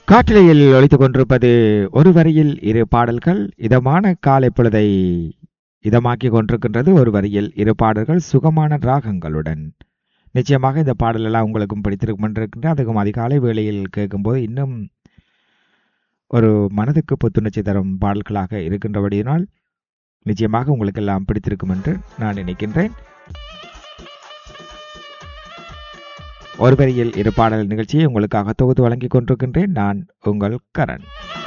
காற்றலையில் ஒலித்துக் கொண்டிருப்பது ஒரு வரியில் இரு பாடல்கள். இதமான காலை பொழுதை இதமாக்கிக் கொண்டிருக்கின்றது. ஒரு வரியில் இரு பாடல்கள் சுகமான ராகங்களுடன். நிச்சயமாக இந்த பாடல் எல்லாம் உங்களுக்கும் பிடித்திருக்கும் என்றிருக்கின்ற, அதுக்கும் அதிகாலை வேளையில் கேட்கும்போது இன்னும் ஒரு மனதுக்கு புத்துணர்ச்சி தரும் பாடல்களாக இருக்கின்றபடியினால் நிச்சயமாக உங்களுக்கு எல்லாம் பிடித்திருக்கும் என்று நான் நினைக்கின்றேன். ஒரு வரியில் இரு பாடல் நிகழ்ச்சியை உங்களுக்காக தொகுத்து வழங்கிக் கொண்டிருக்கின்றேன். நான் உங்கள் கரண்.